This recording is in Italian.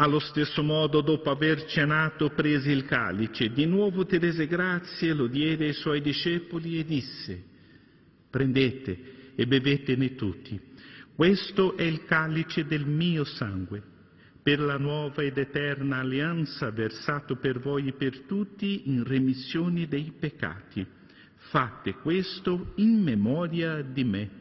Allo stesso modo, dopo aver cenato, prese il calice, di nuovo ti rese grazie, lo diede ai suoi discepoli e disse: prendete e bevetene tutti. Questo è il calice del mio sangue, per la nuova ed eterna alleanza, versato per voi e per tutti in remissione dei peccati. Fate questo in memoria di me.